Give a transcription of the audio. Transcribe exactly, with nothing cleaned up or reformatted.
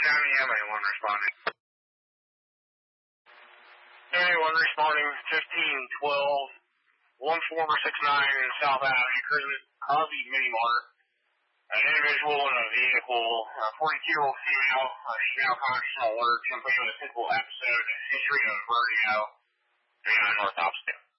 County M A one responding. M A one responding fifteen twelve, one four six nine South Avenue, Cruising Crosby Mini Mart. An individual in a vehicle, a forty-two-year-old female, uh, she's now conscious and alert, completing with a simple episode, history of vertigo, three nine North Opposite.